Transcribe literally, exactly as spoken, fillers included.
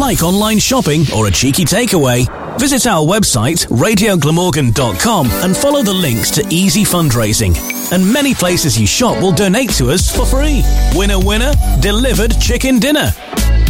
Like online shopping or a cheeky takeaway? Visit our website, radio glamorgan dot com, and follow the links to easy fundraising. And many places you shop will donate to us for free. Winner, winner, delivered chicken dinner.